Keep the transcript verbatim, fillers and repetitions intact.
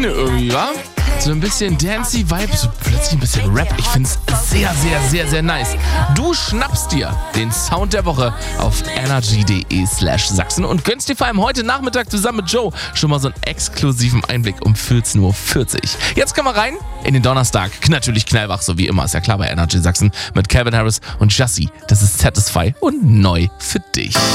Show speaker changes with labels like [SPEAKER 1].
[SPEAKER 1] Ja, so ein bisschen Dancey-Vibe, so plötzlich ein bisschen Rap. Ich find's sehr, sehr, sehr, sehr nice. Du schnappst dir den Sound der Woche auf energy.de slash Sachsen und gönnst dir vor allem heute Nachmittag zusammen mit Joe schon mal so einen exklusiven Einblick um vierzehn Uhr vierzig. Jetzt kommen wir rein in den Donnerstag. Natürlich knallwach, so wie immer, ist ja klar bei Energy Sachsen mit Calvin Harris und Jussie. Das ist Satisfy und neu für dich.